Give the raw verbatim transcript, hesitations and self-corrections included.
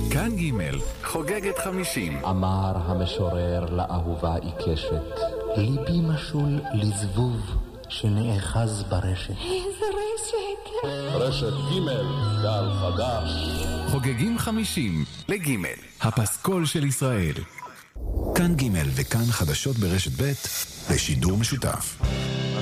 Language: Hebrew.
כאן ג' חוגגת חמישים. אמר המשורר לאהובה עיקשת, ליבי משול לזבוב שנאחז ברשת. איזה רשת? רשת ג' גל חדש. חוגגים חמישים לג' הפסקול של ישראל. כאן ג' וכאן חדשות ברשת ב' בשידור משותף.